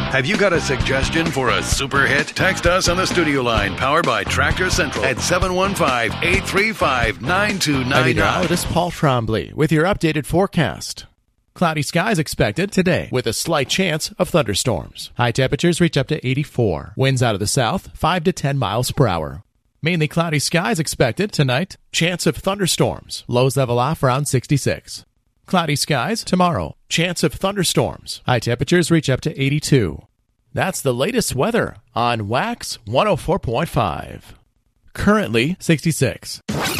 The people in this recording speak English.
Have you got a suggestion for a super hit? Text us on the studio line powered by Tractor Central at 715-835-9299. Meteorologist Paul Trombley with your updated forecast. Cloudy skies expected today with a slight chance of thunderstorms. High temperatures reach up to 84. Winds out of the south 5 to 10 miles per hour. Mainly cloudy skies expected tonight. Chance of thunderstorms. Lows level off around 66. Cloudy skies tomorrow. Chance of thunderstorms. High temperatures reach up to 82. That's the latest weather on Wax 104.5. Currently 66.